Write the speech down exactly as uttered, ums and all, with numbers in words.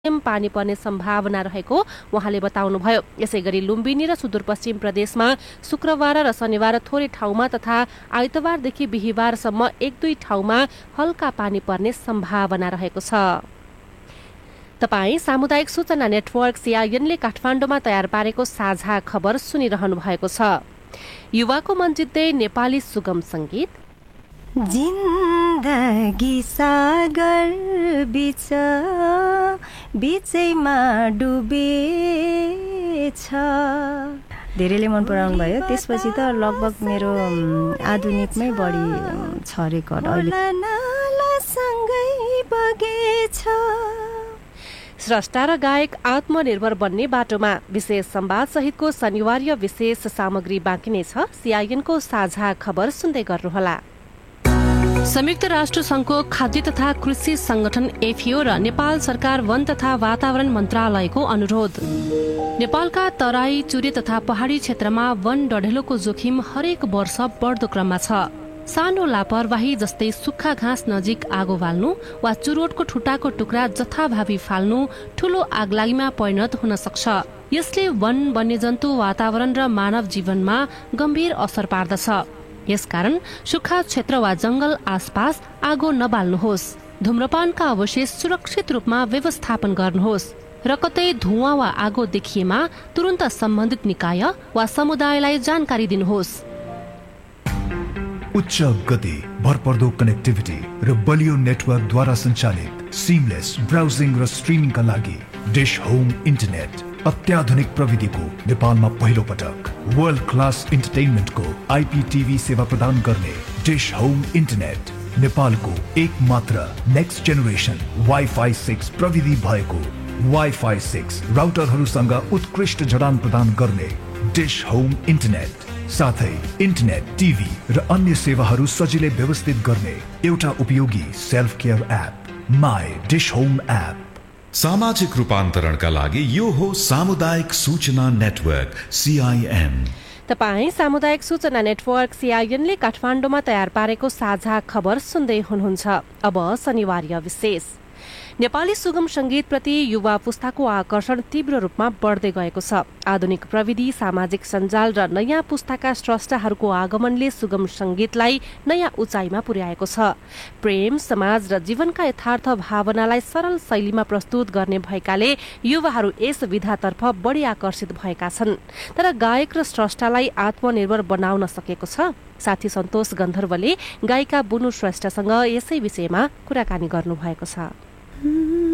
पानी पर्ने सम्भावना रहेको उहाँले बताउनुभयो। यसैगरी लुम्बिनी र सुदूरपश्चिम प्रदेशमा शुक्रबार र शनिबार थोरै ठाउँमा तथा आइतबारदेखि बिहिबारसम्म एक दुई ठाउँमा हल्का पानी पर्ने सम्भावना रहेको छ। तपाई सामुदायिक सूचना नेटवर्क सीआईएनले काठमाडौँमा तयार पारेको साझा खबर सुनिरहनु भएको छ। युवाको मन जित्दै नेपाली सुगम संगीत। जिन्दगी सागर बिच बिचैमा डुबेछ, धेरैले मन पराउनु भयो। त्यसपछि त लगभग मेरो आधुनिकमै बढी छ रेकर्ड अहिले। स्रष्टा र गायक आत्मनिर्भर बन्ने बाटोमा विशेष संवाद सहितको शनिवार्य विशेष सामग्री बाँकी नै छ। सीआईएनको साझा खबर सुन्दै गर्नुहोला। संयुक्त राष्ट्र संघको खाद्य तथा कृषि संगठन एफएओ र नेपाल सरकार वन तथा वातावरण मन्त्रालयको अनुरोध। नेपालका तराई, चुरे तथा पहाडी क्षेत्रमा वन डढेलोको जोखिम हरेक वर्ष बढ्दो क्रममा छ। सानो लापरवाही जस्तै सुक्खा घाँस नजिक आगो बाल्नु वा चुरोटको ठुटाको टुक्रा जथाभावी फाल्नु ठूलो आगलागीमा परिणत हुन सक्छ। यसले वन, वन्यजन्तु, वातावरण र मानव जीवनमा गम्भीर असर पार्दछ। यसकारण सुक्खा क्षेत्र वा जंगल आसपास आगो नबाल्नुहोस्। धूम्रपानका अवशेष सुरक्षित रूपमा व्यवस्थापन गर्नुहोस् र कतै धुवाँ वा आगो देखिएमा तुरन्त सम्बन्धित निकाय वा समुदायलाई जानकारी दिनुहोस्। उच्च गति, भरपर्दो कनेक्टिभिटी र बलियो नेटवर्कद्वारा सञ्चालित सिमलेस ब्राउजिङ र स्ट्रिमिङका लागि डिश होम इन्टरनेट अत्याधुनिक प्रविधिको नेपालमा पहिलो पटक वर्ल्ड क्लास इन्टरटेनमेन्टको आइपीटीभी सेवा प्रदान गर्ने डिश होम इन्टरनेट नेपालको एक मात्र नेक्स्ट जेनेरेसन वाइफाई सिक्स प्रविधि भएको वाइफाई सिक्स राउटरहरूसँग उत्कृष्ट जडान प्रदान गर्ने डिश होम इन्टरनेट, साथै इन्टरनेट, टिभी र अन्य सेवाहरू सजिलै व्यवस्थित गर्ने एउटा उपयोगी self care app my dish home app. सामाजिक रूपान्तरणका लागि यो हो सामुदायिक सूचना नेटवर्क सीआईएन। तपाई सामुदायिक सूचना नेटवर्क सीआईएनले काठमाडौँमा तयार पारेको साझा खबर सुन्दै हुनुहुन्छ। अब शनिवार्य विशेष। नेपाली सुगम संगीत प्रति युवा पुस्ताको आकर्षण तीव्र रूपमा बढ्दै गएको छ। आधुनिक प्रविधि, सामाजिक सञ्जाल र नयाँ पुस्ताका स्रष्टाहरूको आगमनले सुगम संगीतलाई नयाँ उचाइमा पुर्याएको छ। प्रेम, समाज र जीवनका यथार्थ भावनालाई सरल शैलीमा प्रस्तुत गर्ने भएकाले युवाहरू यस विधातर्फ बढी आकर्षित भएका छन्। तर गायक र स्रष्टालाई आत्मनिर्भर बनाउन सकेको छ? साथी सन्तोष गन्धर्वले गायिका बुनु श्रेष्ठसँग यसै विषयमा कुराकानी गर्नुभएको छ।